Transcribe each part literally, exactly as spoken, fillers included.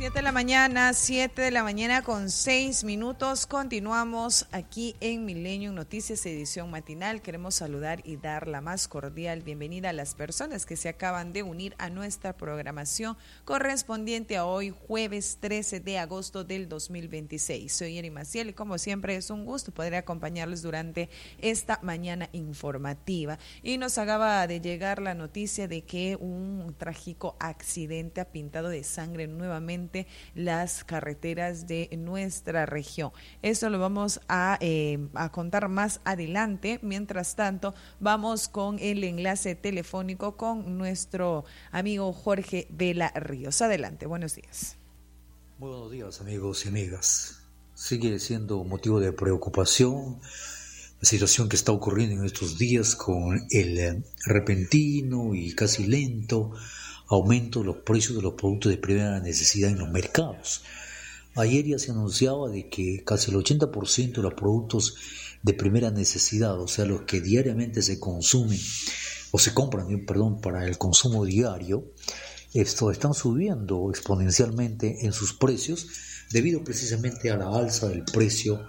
siete de la mañana, siete de la mañana con seis minutos. Continuamos aquí en Milenio Noticias, edición matinal. Queremos saludar y dar la más cordial bienvenida a las personas que se acaban de unir a nuestra programación correspondiente a hoy, jueves trece de agosto del dos mil veintiséis. Soy Eri Maciel y como siempre es un gusto poder acompañarles durante esta mañana informativa. Y nos acaba de llegar la noticia de que un trágico accidente ha pintado de sangre nuevamente las carreteras de nuestra región. Esto lo vamos a, eh, a contar más adelante. Mientras tanto, vamos con el enlace telefónico con nuestro amigo Jorge Vela Ríos. Adelante, buenos días. Muy buenos días, amigos y amigas. Sigue siendo motivo de preocupación la situación que está ocurriendo en estos días con el repentino y casi lento aumento de los precios de los productos de primera necesidad en los mercados. Ayer ya se anunciaba de que casi el ochenta por ciento de los productos de primera necesidad, o sea, los que diariamente se consumen o se compran, perdón, para el consumo diario, esto están subiendo exponencialmente en sus precios debido precisamente a la alza del precio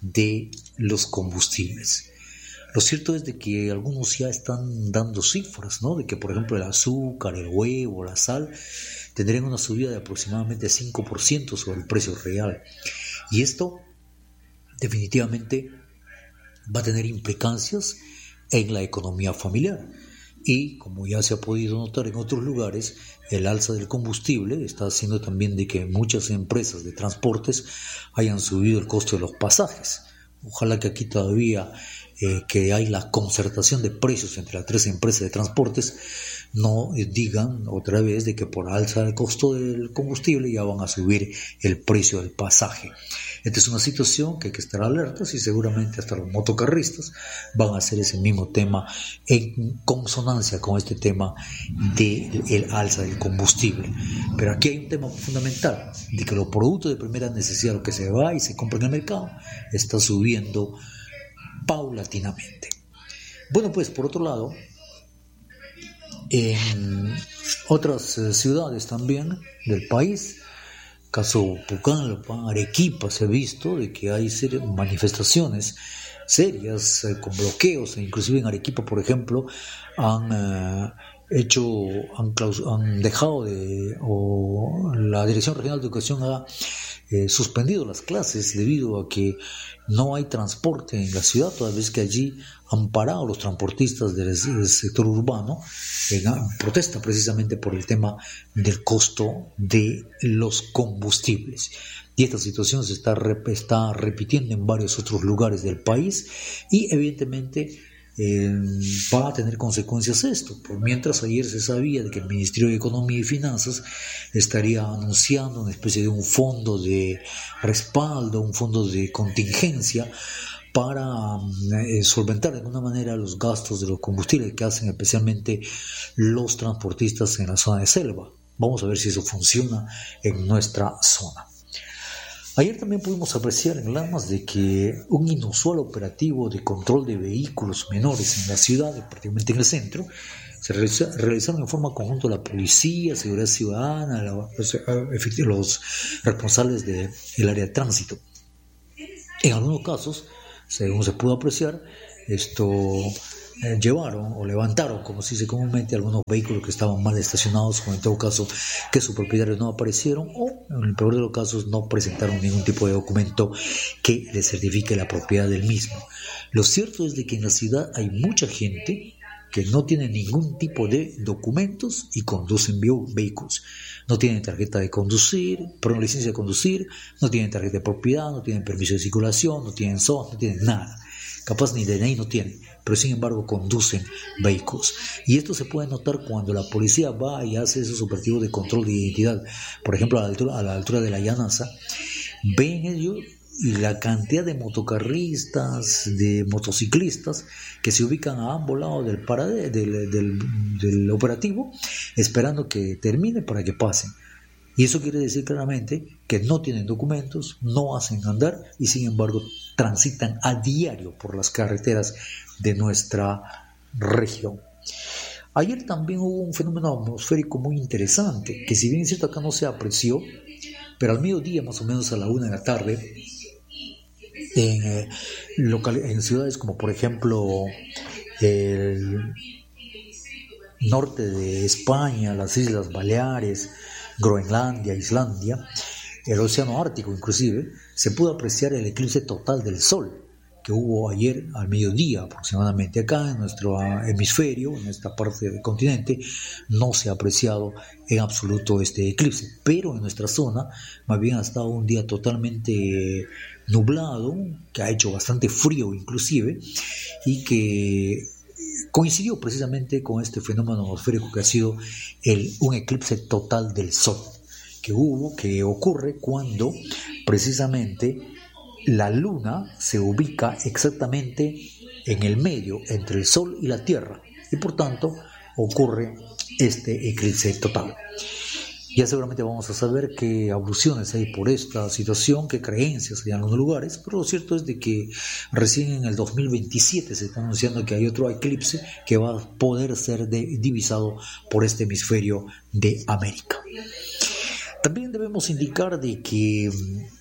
de los combustibles. Lo cierto es de que algunos ya están dando cifras, ¿no? De que, por ejemplo, el azúcar, el huevo, la sal tendrían una subida de aproximadamente cinco por ciento sobre el precio real. Y esto definitivamente va a tener implicancias en la economía familiar. Y como ya se ha podido notar en otros lugares, el alza del combustible está haciendo también de que muchas empresas de transportes hayan subido el costo de los pasajes. Ojalá que aquí todavía eh, que hay la concertación de precios entre las tres empresas de transportes no eh, digan otra vez de que por alza del costo del combustible ya van a subir el precio del pasaje. Esta es una situación que hay que estar alertas y seguramente hasta los motocarristas van a hacer ese mismo tema en consonancia con este tema del alza del combustible. Pero aquí hay un tema fundamental, de que los productos de primera necesidad, lo que se va y se compra en el mercado, está subiendo paulatinamente. Bueno, pues por otro lado, en otras ciudades también del país, caso Pucallpa, Arequipa, se ha visto de que hay manifestaciones serias eh, con bloqueos, e inclusive en Arequipa, por ejemplo, han eh, hecho, han, claus- han dejado de, o la Dirección Regional de Educación ha eh, suspendido las clases debido a que no hay transporte en la ciudad, toda vez que allí han parado los transportistas del, del sector urbano en, en protesta precisamente por el tema del costo de los combustibles. Y esta situación se está, rep- está repitiendo en varios otros lugares del país y evidentemente eh, va a tener consecuencias esto. Por mientras ayer se sabía de que el Ministerio de Economía y Finanzas estaría anunciando una especie de un fondo de respaldo, un fondo de contingencia para eh, solventar de alguna manera los gastos de los combustibles que hacen especialmente los transportistas en la zona de selva. Vamos a ver si eso funciona en nuestra zona. Ayer también pudimos apreciar en Lamas de que un inusual operativo de control de vehículos menores en la ciudad, particularmente en el centro, se realiza, realizaron en forma conjunta la policía, seguridad ciudadana, la, los, los responsables del área de tránsito. En algunos casos, según se pudo apreciar, esto eh, llevaron o levantaron, como se dice comúnmente, algunos vehículos que estaban mal estacionados, o en todo caso que sus propietarios no aparecieron, o en el peor de los casos no presentaron ningún tipo de documento que les certifique la propiedad del mismo. Lo cierto es de que en la ciudad hay mucha gente que no tiene ningún tipo de documentos y conducen vehículos. No tienen tarjeta de conducir, perdón, licencia de conducir, no tienen tarjeta de propiedad, no tienen permiso de circulación, no tienen S O A, no tienen nada. Capaz ni D N I no tienen, pero sin embargo conducen vehículos. Y esto se puede notar cuando la policía va y hace esos operativos de control de identidad. Por ejemplo, a la altura, a la altura de la Llanaza, ven ellos y la cantidad de motocarristas, de motociclistas que se ubican a ambos lados del, parade, del, del, del operativo, esperando que termine para que pasen. Y eso quiere decir claramente que no tienen documentos, no hacen andar y sin embargo transitan a diario por las carreteras de nuestra región. Ayer también hubo un fenómeno atmosférico muy interesante, que si bien es cierto acá no se apreció, pero al mediodía, más o menos a la una de la tarde, en, eh, local, en ciudades como por ejemplo el norte de España, las Islas Baleares, Groenlandia, Islandia, el océano Ártico inclusive, se pudo apreciar el eclipse total del Sol que hubo ayer al mediodía aproximadamente. Acá en nuestro hemisferio, en esta parte del continente, no se ha apreciado en absoluto este eclipse, pero en nuestra zona más bien ha estado un día totalmente nublado, que ha hecho bastante frío inclusive, y que coincidió precisamente con este fenómeno atmosférico que ha sido el, un eclipse total del Sol, que hubo, que ocurre cuando precisamente la Luna se ubica exactamente en el medio entre el Sol y la Tierra, y por tanto ocurre este eclipse total. Ya seguramente vamos a saber qué alusiones hay por esta situación, qué creencias hay en algunos lugares, pero lo cierto es de que recién en el dos mil veintisiete se está anunciando que hay otro eclipse que va a poder ser de, divisado por este hemisferio de América. También debemos indicar de que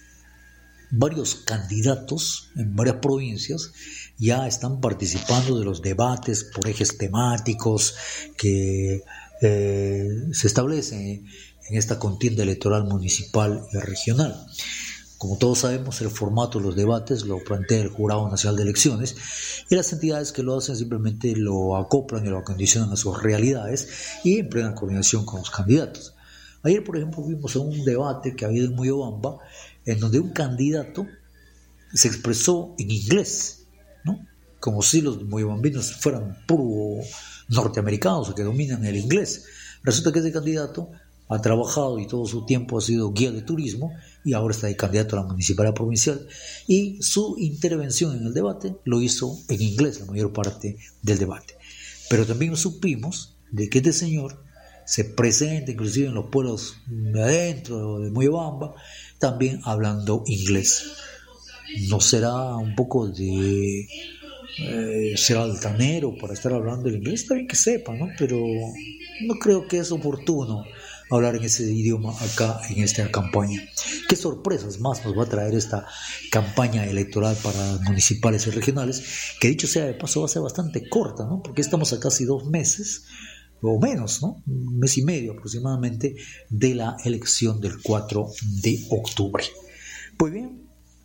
varios candidatos en varias provincias ya están participando de los debates por ejes temáticos que eh, se establecen en esta contienda electoral municipal y regional. Como todos sabemos, el formato de los debates lo plantea el Jurado Nacional de Elecciones, y las entidades que lo hacen simplemente lo acoplan y lo acondicionan a sus realidades y en plena coordinación con los candidatos. Ayer, por ejemplo, vimos un debate que ha habido en Moyobamba, en donde un candidato se expresó en inglés, ¿no? Como si los moyobambinos fueran puro norteamericanos o que dominan el inglés. Resulta que ese candidato ha trabajado y todo su tiempo ha sido guía de turismo y ahora está de candidato a la municipalidad provincial, y su intervención en el debate lo hizo en inglés la mayor parte del debate. Pero también supimos de que este señor se presenta inclusive en los pueblos de adentro de Moyobamba también hablando inglés. ¿No será un poco de eh, ser altanero para estar hablando el inglés? Está bien que sepan, ¿no? Pero no creo que es oportuno hablar en ese idioma acá en esta campaña. ¿Qué sorpresas más nos va a traer esta campaña electoral para municipales y regionales? Que dicho sea de paso va a ser bastante corta, ¿no? Porque estamos a casi dos meses o menos, ¿no? Un mes y medio aproximadamente de la elección del cuatro de octubre. Pues bien,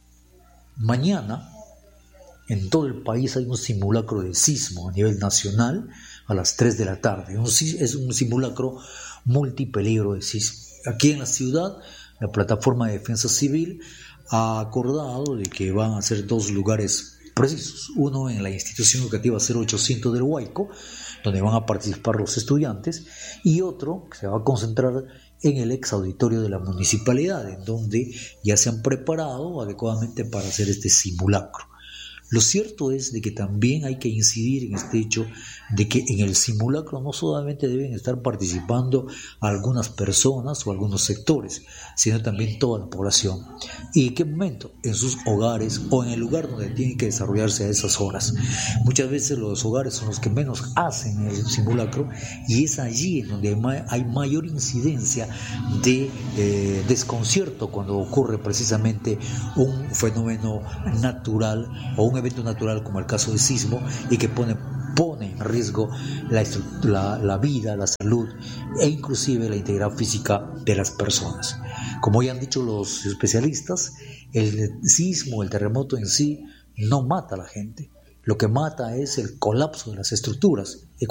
mañana en todo el país hay un simulacro de sismo a nivel nacional a las tres de la tarde. Es un simulacro multipeligro de sismo. Aquí en la ciudad, la Plataforma de Defensa Civil ha acordado de que van a ser dos lugares precisos. Uno en la institución educativa cero ochocientos del Huayco, donde van a participar los estudiantes, y otro que se va a concentrar en el ex auditorio de la municipalidad, en donde ya se han preparado adecuadamente para hacer este simulacro. Lo cierto es de que también hay que incidir en este hecho de que en el simulacro no solamente deben estar participando algunas personas o algunos sectores, sino también toda la población. ¿Y en qué momento? En sus hogares o en el lugar donde tienen que desarrollarse a esas horas. Muchas veces los hogares son los que menos hacen el simulacro, y es allí en donde hay mayor incidencia de eh, desconcierto cuando ocurre precisamente un fenómeno natural o un evento natural como el caso del sismo, y que pone, pone en riesgo la, la, la vida, la salud e inclusive la integridad física de las personas. Como ya han dicho los especialistas, el sismo, el terremoto en sí no mata a la gente, lo que mata es el colapso de las estructuras